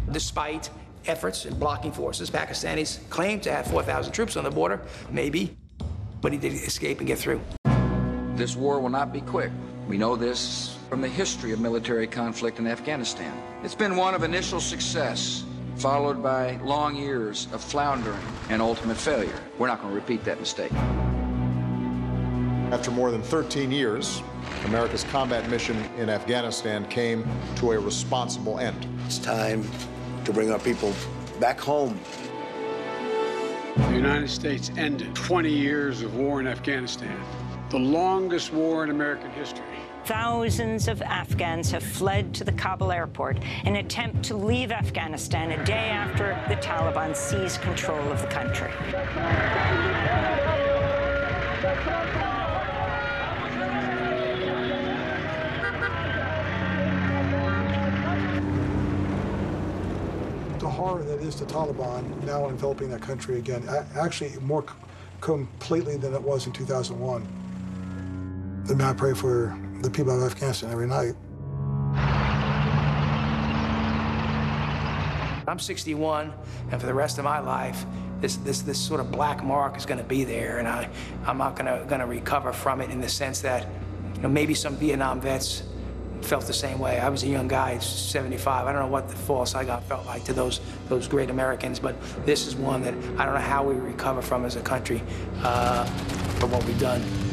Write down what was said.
Despite efforts and blocking forces, Pakistanis claim to have 4,000 troops on the border, maybe, but he did escape and get through. This war will not be quick. We know this from the history of military conflict in Afghanistan. It's been one of initial success, followed by long years of floundering and ultimate failure. We're not going to repeat that mistake. After more than 13 years, America's combat mission in Afghanistan came to a responsible end. It's time to bring our people back home. The United States ended 20 years of war in Afghanistan, the longest war in American history. Thousands of Afghans have fled to the Kabul airport in an attempt to leave Afghanistan a day after the Taliban seized control of the country. The horror that is the Taliban now enveloping that country again, actually more completely than it was in 2001. And I pray for the people of Afghanistan every night. I'm 61, and for the rest of my life, this sort of black mark is going to be there, and I'm not going to recover from it in the sense that, you know, maybe some Vietnam vets felt the same way. I was a young guy, 75. I don't know what the false I got felt like to those great Americans, but this is one that I don't know how we recover from as a country for what we've done.